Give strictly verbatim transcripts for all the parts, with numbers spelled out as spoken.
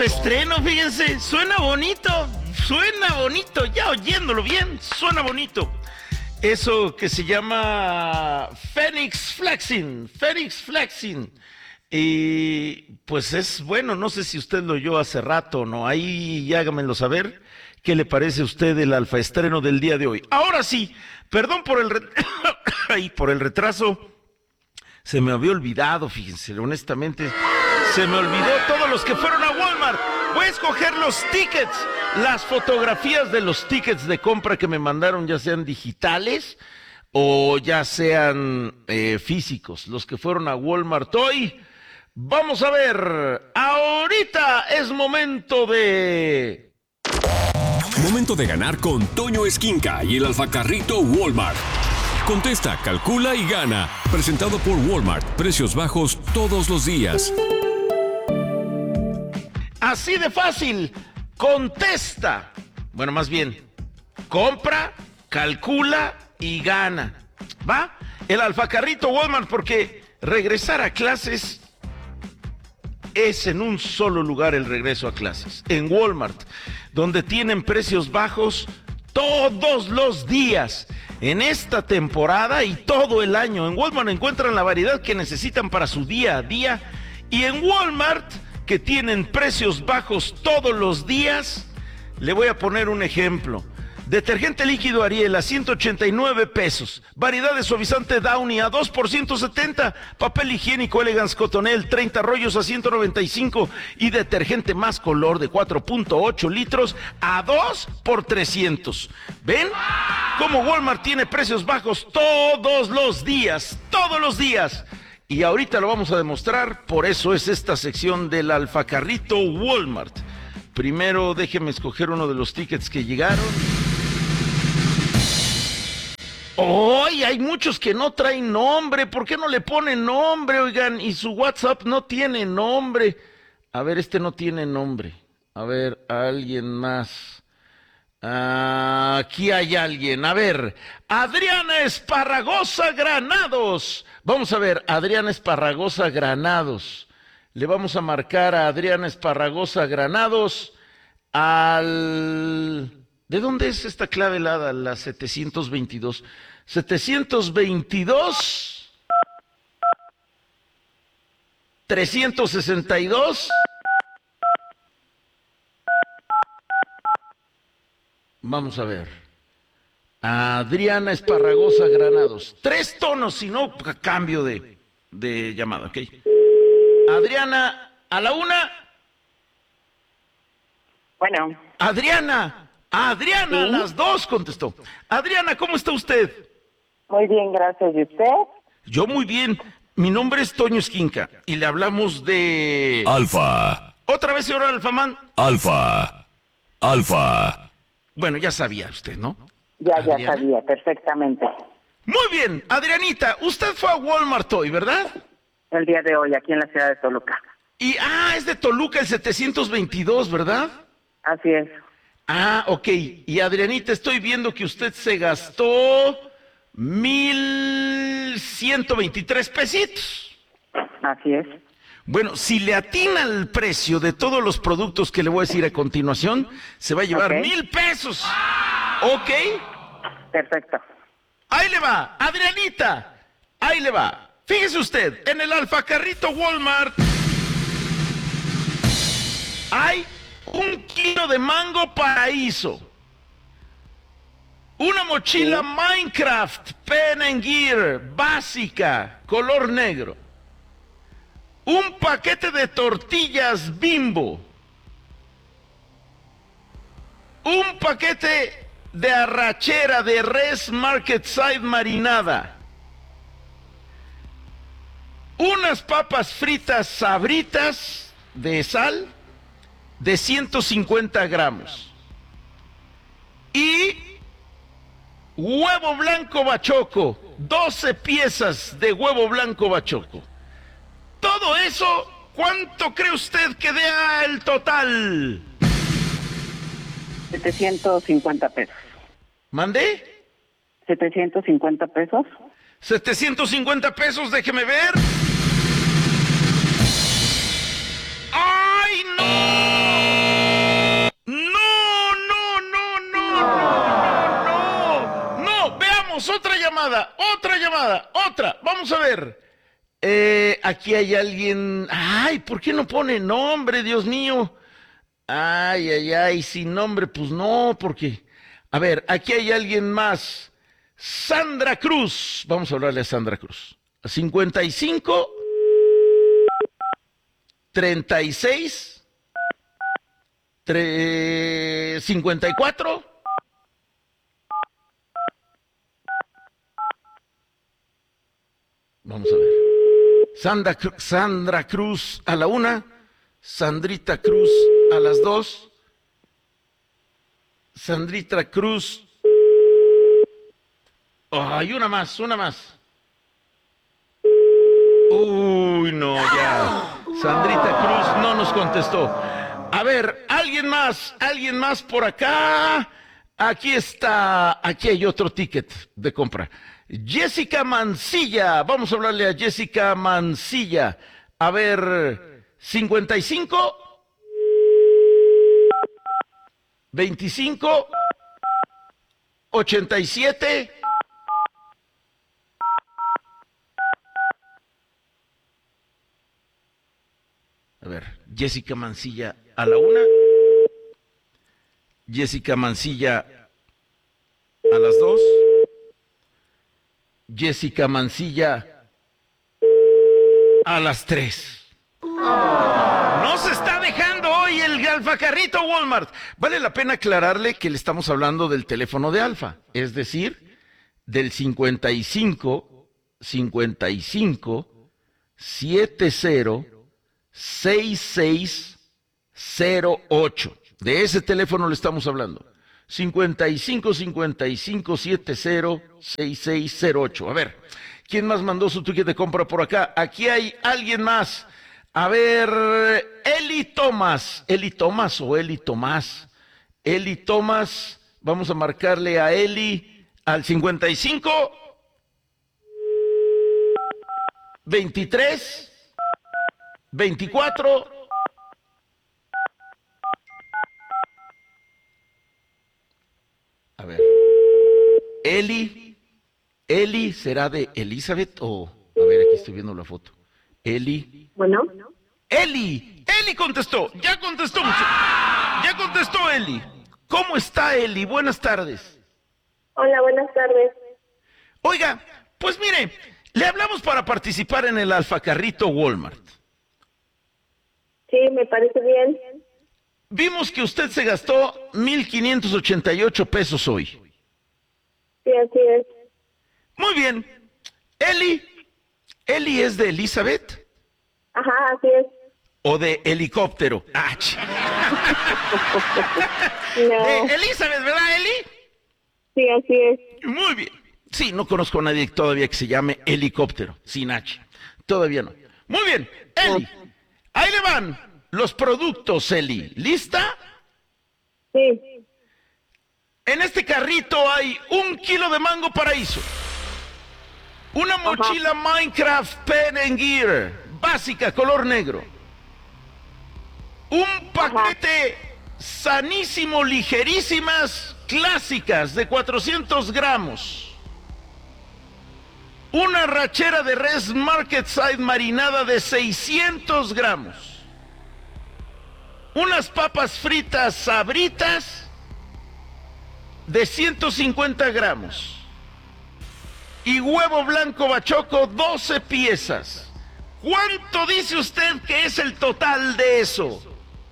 alfa estreno, fíjense, suena bonito, suena bonito, ya oyéndolo bien, suena bonito. Eso que se llama Phoenix Flexing, Phoenix Flexing. Y pues es bueno, no sé si usted lo oyó hace rato o no, ahí hágamelo saber. ¿Qué le parece a usted el alfa estreno del día de hoy? Ahora sí, perdón por el, re... Ay, por el retraso, se me había olvidado, fíjense, honestamente, se me olvidó todos los que fueron a Walmart. Voy a escoger los tickets, las fotografías de los tickets de compra que me mandaron, ya sean digitales o ya sean eh, físicos, los que fueron a Walmart hoy. Vamos a ver, ahorita es momento de... Momento de ganar con Toño Esquinca y el Alfacarrito Walmart. Contesta, calcula y gana. Presentado por Walmart. Precios bajos todos los días. Así de fácil. Contesta. Bueno, más bien, compra, calcula y gana. ¿Va? El Alfacarrito Walmart, porque regresar a clases es en un solo lugar el regreso a clases. En Walmart, donde tienen precios bajos todos los días. En esta temporada y todo el año. En Walmart encuentran la variedad que necesitan para su día a día. Y en Walmart, que tienen precios bajos todos los días, le voy a poner un ejemplo. Detergente líquido Ariel a ciento ochenta y nueve pesos. Variedad de suavizante Downy a dos por ciento setenta. Papel higiénico Elegance Cotonel, treinta rollos a ciento noventa y cinco. Y detergente Más Color de cuatro punto ocho litros a dos por trescientos. ¿Ven? Como Walmart tiene precios bajos todos los días, todos los días. Y ahorita lo vamos a demostrar, por eso es esta sección del Alfacarrito Walmart. Primero déjeme escoger uno de los tickets que llegaron. ¡Ay! Hay muchos que no traen nombre. ¿Por qué no le ponen nombre, oigan? Y su WhatsApp no tiene nombre. A ver, este no tiene nombre. A ver, alguien más. Ah, aquí hay alguien. A ver, Adriana Esparragosa Granados. Vamos a ver, Adriana Esparragosa Granados. Le vamos a marcar a Adriana Esparragosa Granados al... ¿De dónde es esta clave helada? La setecientos veintidós. setecientos veintidós. trescientos sesenta y dos. Vamos a ver. Adriana Esparragosa Granados. Tres tonos, si no, cambio de, de llamada, ¿ok? Adriana, a la una. Bueno. Adriana. Adriana, ¿Sí? Las dos contestó. Adriana, ¿cómo está usted? Muy bien, gracias. ¿Y usted? Yo muy bien. Mi nombre es Toño Esquinca y le hablamos de... Alfa. ¿Otra vez, señor Alfamán? Alfa. Alfa. Bueno, ya sabía usted, ¿no? Ya, Adriana. ya sabía, perfectamente. Muy bien, Adrianita, usted fue a Walmart hoy, ¿verdad? El día de hoy, aquí en la ciudad de Toluca. Y, ah, es de Toluca el setecientos veintidós, ¿verdad? Así es. Ah, ok. Y Adrianita, estoy viendo que usted se gastó mil ciento veintitrés pesitos. Así es. Bueno, si le atina el precio de todos los productos que le voy a decir a continuación, se va a llevar Ok. mil pesos. ¿Ok? Perfecto. Ahí le va, Adrianita. Ahí le va. Fíjese usted, en el Alfacarrito Walmart hay un kilo de mango paraíso, una mochila Minecraft Pen and Gear básica, color negro, un paquete de tortillas Bimbo, un paquete de arrachera de res Market Side marinada, unas papas fritas Sabritas de sal de ciento cincuenta gramos y huevo blanco bachoco, doce piezas de huevo blanco bachoco. Todo eso, ¿cuánto cree usted que dé el total? setecientos cincuenta pesos. ¿Mandé? setecientos cincuenta pesos. setecientos cincuenta pesos, déjeme ver. ¡Ay, no! Vamos, otra llamada, otra llamada, otra. Vamos a ver. Eh, aquí hay alguien. Ay, ¿por qué no pone nombre, Dios mío? Ay, ay, ay, sin nombre, pues no, porque... A ver, aquí hay alguien más. Sandra Cruz. Vamos a hablarle a Sandra Cruz. cincuenta y cinco, treinta y seis, cincuenta y cuatro. Vamos a ver. Sandra, Sandra Cruz a la una. Sandrita Cruz a las dos. Sandrita Cruz. Ay, oh, una más, una más. Uy, no, ya. Sandrita Cruz no nos contestó. A ver, alguien más, alguien más por acá. Aquí está, aquí hay otro ticket de compra. Jessica Mancilla, vamos a hablarle a Jessica Mancilla. A ver, cincuenta y cinco, veinticinco, ochenta y siete. A ver, Jessica Mancilla a la una. Jessica Mancilla a las dos. Jessica Mancilla a las tres. No se está dejando hoy el Alfacarrito Walmart. Vale la pena aclararle que le estamos hablando del teléfono de Alfa, es decir, del cincuenta y cinco, cincuenta y cinco, setenta, sesenta y seis cero ocho. De ese teléfono le estamos hablando. cincuenta y cinco, cincuenta y cinco, setenta, sesenta y seis cero ocho. A ver, ¿quién más mandó su ticket de compra por acá? Aquí hay alguien más. A ver, Eli Tomás. Eli Tomás o Eli Tomás. Eli Tomás. Vamos a marcarle a Eli al cincuenta y cinco, veintitrés, veinticuatro. A ver. Eli. Eli, ¿será de Elizabeth o...? A ver, aquí estoy viendo la foto. Eli. Bueno. Eli. Eli contestó. Ya contestó. Mucho. Ya contestó Eli. ¿Cómo está Eli? Buenas tardes. Hola, buenas tardes. Oiga, pues mire, le hablamos para participar en el Alfacarrito Walmart. Sí, me parece bien. Vimos que usted se gastó mil quinientos ochenta y ocho pesos hoy. Sí, así es. Muy bien. Eli, ¿Eli es de Elizabeth? Ajá, así es. ¿O de helicóptero? Ah, ch- No. de Elizabeth, ¿verdad, Eli? Sí, así es. Muy bien. Sí, no conozco a nadie todavía que se llame helicóptero, sin H. Todavía no. Muy bien, Eli. Ahí le van los productos, Eli. ¿Lista? Sí. En este carrito hay un kilo de mango paraíso, una mochila Minecraft Pen and Gear, básica, color negro, un paquete sanísimo, ligerísimas, clásicas de cuatrocientos gramos, una rachera de res Market Side marinada de seiscientos gramos, unas papas fritas Sabritas de ciento cincuenta gramos y huevo blanco bachoco doce piezas. ¿Cuánto dice usted que es el total de eso?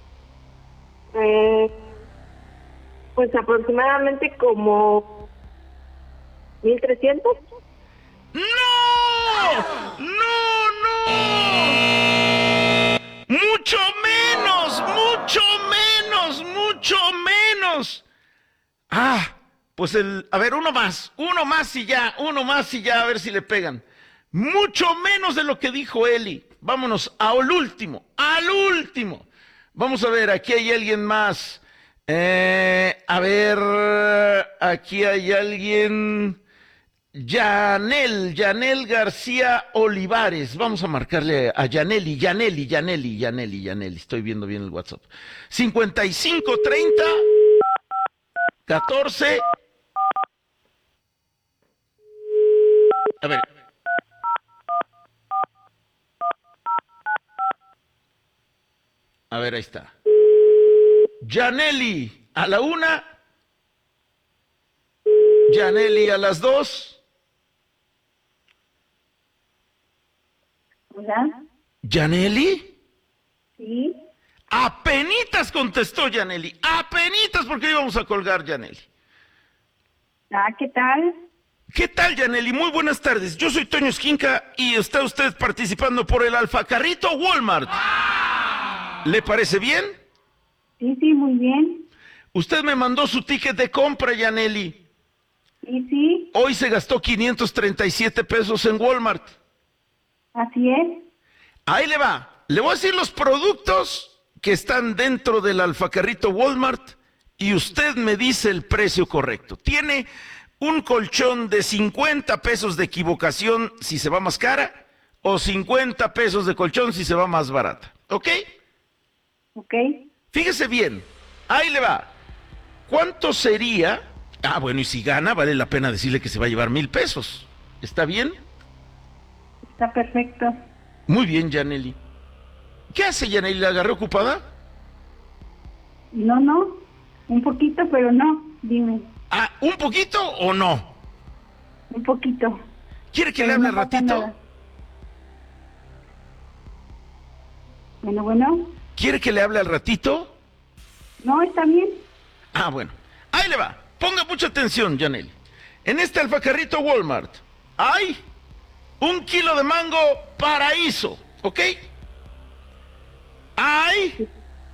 Eh, pues aproximadamente como mil trescientos. ¡No! ¡No, no! ¡Mucho menos! ¡Mucho menos! ¡Mucho menos! Ah, pues el... A ver, uno más. Uno más y ya. Uno más y ya. A ver si le pegan. Mucho menos de lo que dijo Eli. Vámonos al último. Al último. Vamos a ver, aquí hay alguien más. Eh, a ver, aquí hay alguien... Yanel, Yanel García Olivares. Vamos a marcarle a Yaneli, Yaneli, Yaneli, Yaneli, Yaneli. Estoy viendo bien el WhatsApp. cincuenta y cinco, treinta, catorce, A ver. A ver, ahí está. Yaneli, a la una. Yaneli, a las dos. Hola. ¿Yaneli? Sí. Apenitas contestó Yaneli. Apenitas porque íbamos a colgar, Yaneli. Ah, ¿qué tal? ¿Qué tal, Yaneli? Muy buenas tardes. Yo soy Toño Esquinca y está usted participando por el Alfacarrito Walmart. ¿Le parece bien? Sí, sí, muy bien. Usted me mandó su ticket de compra, Yaneli. Sí, sí, Hoy se gastó quinientos treinta y siete pesos en Walmart. así es. Ahí le va. Le voy a decir los productos que están dentro del Alfacarrito Walmart y usted me dice el precio correcto. Tiene un colchón de cincuenta pesos de equivocación si se va más cara o cincuenta pesos de colchón si se va más barata. ¿Ok? Ok. Fíjese bien. Ahí le va. ¿Cuánto sería? Ah, bueno, y si gana, vale la pena decirle que se va a llevar mil pesos. ¿Está bien? Está perfecto. Muy bien, Yaneli. ¿Qué hace Yaneli? ¿La agarré ocupada? No, no. Un poquito, pero no. Dime. Ah, ¿un poquito o no? Un poquito. ¿Quiere que Pero le hable no al pasa ratito? nada. Bueno, bueno. ¿Quiere que le hable al ratito? No, está bien. Ah, bueno. Ahí le va. Ponga mucha atención, Yaneli. En este Alfacarrito Walmart hay un kilo de mango paraíso, ¿ok? Hay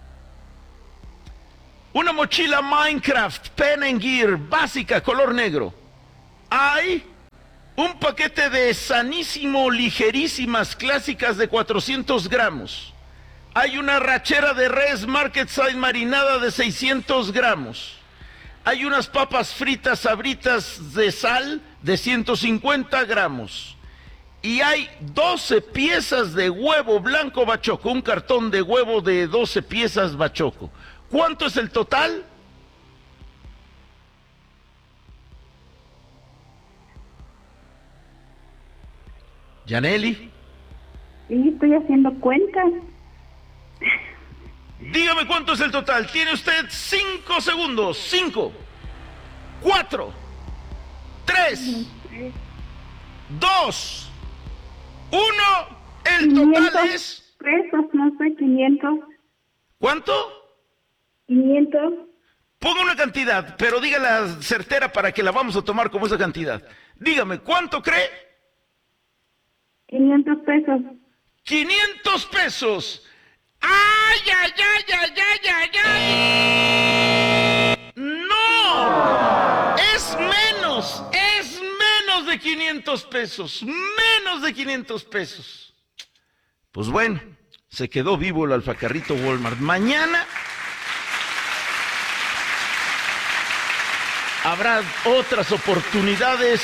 una mochila Minecraft Pen and Gear básica, color negro. Hay un paquete de sanísimo, ligerísimas, clásicas de cuatrocientos gramos. Hay una rachera de res Market Side marinada de seiscientos gramos. Hay unas papas fritas sabritas de sal de ciento cincuenta gramos. Y hay doce piezas de huevo blanco bachoco, un cartón de huevo de doce piezas bachoco. ¿Cuánto es el total? Yaneli, Sí, estoy haciendo cuentas. dígame cuánto es el total. Tiene usted cinco segundos. Cinco, cuatro, tres, dos, uno. El total es... pesos, no sé, quinientos. ¿Cuánto? quinientos. Ponga una cantidad, pero dígala certera para que la vamos a tomar como esa cantidad. Dígame, ¿cuánto cree? quinientos pesos. quinientos pesos. ¡Ay, ay, ay, ay, ay, ay, ay! ¡No! Es menos, es menos de quinientos pesos, menos de quinientos pesos. Pues bueno, se quedó vivo el Alfacarrito Walmart. Mañana habrá otras oportunidades.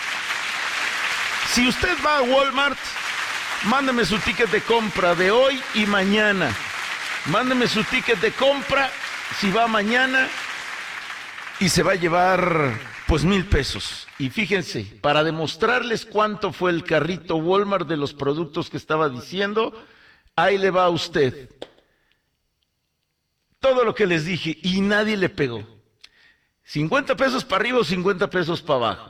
Si usted va a Walmart, mándeme su ticket de compra de hoy y mañana. Mándeme su ticket de compra si va mañana y se va a llevar pues mil pesos. Y fíjense, para demostrarles cuánto fue el carrito Walmart de los productos que estaba diciendo, ahí le va a usted. Todo lo que les dije y nadie le pegó. cincuenta pesos para arriba o cincuenta pesos para abajo.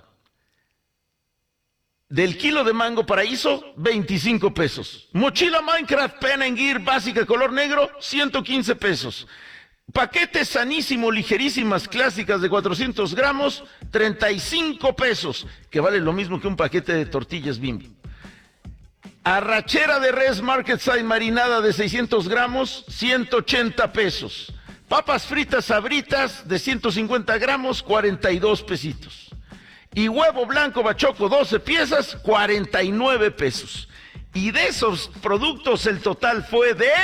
Del kilo de mango paraíso, veinticinco pesos. Mochila Minecraft Pen and Gear básica color negro, ciento quince pesos. Paquetes sanísimo, ligerísimas, clásicas de cuatrocientos gramos, treinta y cinco pesos, que vale lo mismo que un paquete de tortillas Bimbo. Arrachera de res Market Side marinada de seiscientos gramos, ciento ochenta pesos. Papas fritas sabritas de ciento cincuenta gramos, cuarenta y dos pesitos. Y huevo blanco bachoco, doce piezas, cuarenta y nueve pesos. Y de esos productos el total fue de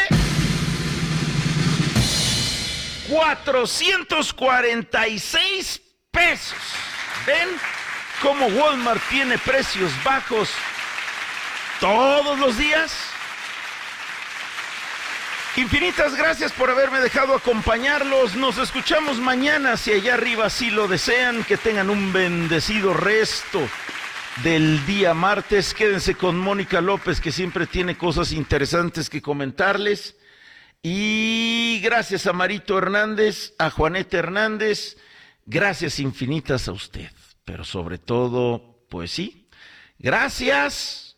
cuatrocientos cuarenta y seis pesos. ¿Ven cómo Walmart tiene precios bajos todos los días? Infinitas gracias por haberme dejado acompañarlos. Nos escuchamos mañana, si allá arriba así lo desean. Que tengan un bendecido resto del día martes. Quédense con Mónica López, que siempre tiene cosas interesantes que comentarles. Y gracias a Marito Hernández, a Juaneta Hernández, gracias infinitas a usted. Pero sobre todo, pues sí, gracias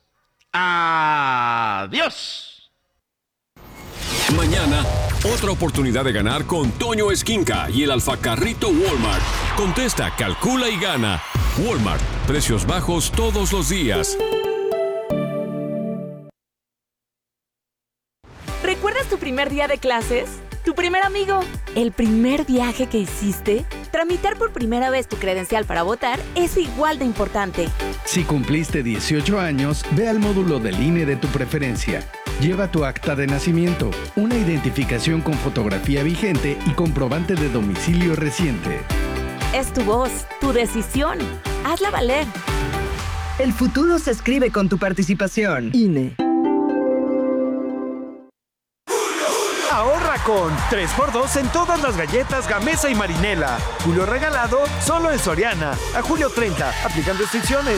a Dios. Mañana, otra oportunidad de ganar con Toño Esquinca y el Alfacarrito Walmart. Contesta, calcula y gana. Walmart, precios bajos todos los días. ¿Recuerdas tu primer día de clases? ¿Tu primer amigo? ¿El primer viaje que hiciste? Tramitar por primera vez tu credencial para votar es igual de importante. Si cumpliste dieciocho años, ve al módulo del I N E de tu preferencia. Lleva tu acta de nacimiento, una identificación con fotografía vigente y comprobante de domicilio reciente. Es tu voz, tu decisión. Hazla valer. El futuro se escribe con tu participación. I N E. Ahorra con tres por dos en todas las galletas Gamesa y Marinela. Julio regalado solo en Soriana. A julio treinta. Aplican restricciones.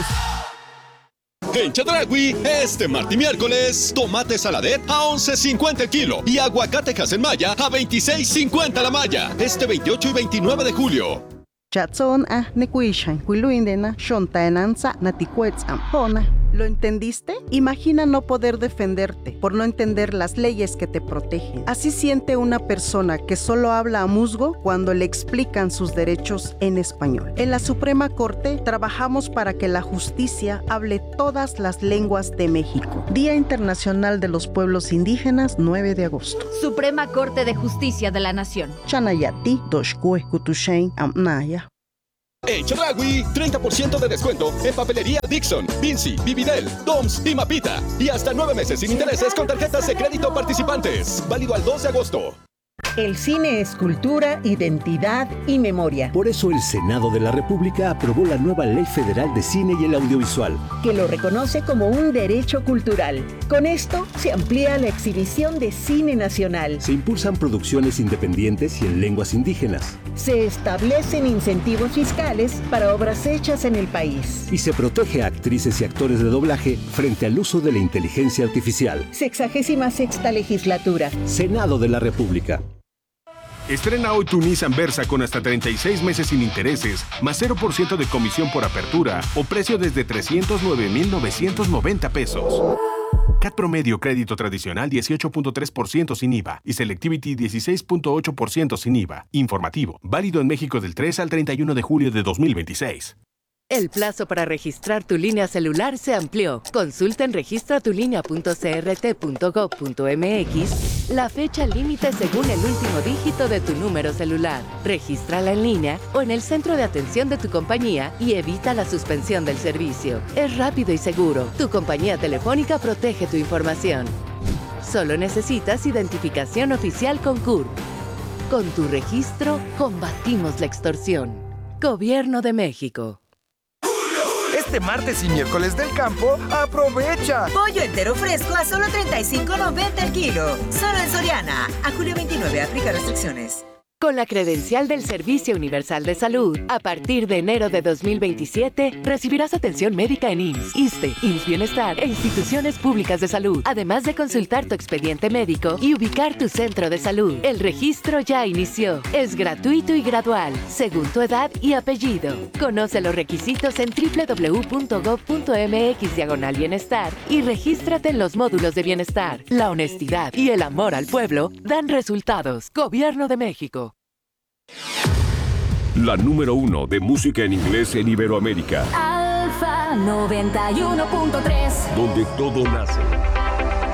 En Chedraui, este martes y miércoles, tomate saladet a once cincuenta el kilo y aguacate Hasenmaya a veintiséis cincuenta la malla. Este veintiocho y veintinueve de julio. Chatson a nekuishan, kuiluindena, shontaenanza, naticuetzam, hona. ¿Lo entendiste? Imagina no poder defenderte por no entender las leyes que te protegen. Así siente una persona que solo habla a musgo cuando le explican sus derechos en español. En la Suprema Corte trabajamos para que la justicia hable todas las lenguas de México. Día Internacional de los Pueblos Indígenas, nueve de agosto. Suprema Corte de Justicia de la Nación. Chanayati, Doshkue, Kutushain, Amnaya. En Chedraui, treinta por ciento de descuento en papelería Dixon, Vinci, Vividel, Doms y Mapita. Y hasta nueve meses sin intereses con tarjetas de crédito participantes. Válido al dos de agosto. El cine es cultura, identidad y memoria. Por eso el Senado de la República aprobó la nueva Ley Federal de Cine y el Audiovisual, que lo reconoce como un derecho cultural. Con esto se amplía la exhibición de cine nacional. Se impulsan producciones independientes y en lenguas indígenas. Se establecen incentivos fiscales para obras hechas en el país. Y se protege a actrices y actores de doblaje frente al uso de la inteligencia artificial. Sexagésima sexta legislatura. Senado de la República. Estrena hoy tu Nissan Versa con hasta treinta y seis meses sin intereses, más cero por ciento de comisión por apertura o precio desde trescientos nueve mil novecientos noventa pesos. C A T promedio crédito tradicional dieciocho punto tres por ciento sin I V A y Selectivity dieciséis punto ocho por ciento sin I V A. Informativo, válido en México del tres al treinta y uno de julio de dos mil veintiséis. El plazo para registrar tu línea celular se amplió. Consulta en registra tu línea punto c r t punto gov punto m x la fecha límite según el último dígito de tu número celular. Regístrala en línea o en el centro de atención de tu compañía y evita la suspensión del servicio. Es rápido y seguro. Tu compañía telefónica protege tu información. Solo necesitas identificación oficial con C U R. Con tu registro, combatimos la extorsión. Gobierno de México. Este martes y miércoles del campo, ¡aprovecha! Pollo entero fresco a solo treinta y cinco noventa el kilo. Solo en Soriana. A julio veintinueve, aplica restricciones. Con la credencial del Servicio Universal de Salud, a partir de enero de dos mil veintisiete, recibirás atención médica en I M S S, ISSSTE, I M S S Bienestar e instituciones públicas de salud, además de consultar tu expediente médico y ubicar tu centro de salud. El registro ya inició. Es gratuito y gradual, según tu edad y apellido. Conoce los requisitos en doble u doble u doble u punto gov punto m x diagonal bienestar y regístrate en los módulos de bienestar. La honestidad y el amor al pueblo dan resultados. Gobierno de México. La número uno de música en inglés en Iberoamérica. Alfa noventa y uno punto tres. Donde todo nace.